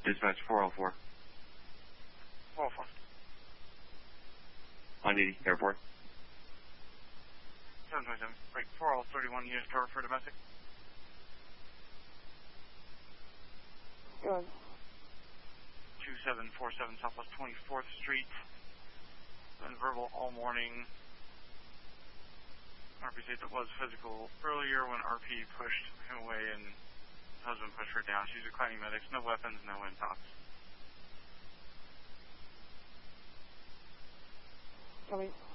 Dispatch 404. 404. On duty, airport. 727. Break 4031, unit cover for domestic. Good. 2747 Southwest 24th Street. Been verbal all morning. RP said that was physical earlier when RP pushed him away and husband pushed her down. She's declining medics. No weapons, no intox. Coming.